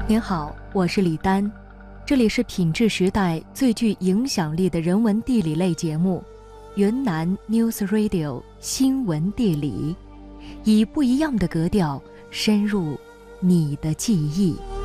您好，我是李丹，这里是品质时代最具影响力的人文地理类节目云南 News Radio 新闻地理，以不一样的格调深入你的记忆。